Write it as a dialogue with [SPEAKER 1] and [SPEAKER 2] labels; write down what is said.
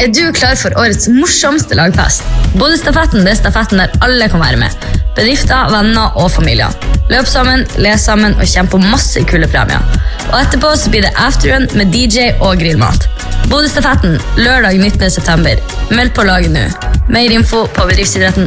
[SPEAKER 1] du klar for årets morsomste lagfest? Bodøstafetten er stafetten der alle kan være med. Bedrifter, venner og familier. Løp sammen, les sammen og kjemp på masse kule premier. Og etterpå så blir det afterrun med DJ og grillmat. Bodøstafetten, lørdag 19. september. Meld på laget nå. Mer info på bedriftsidretten.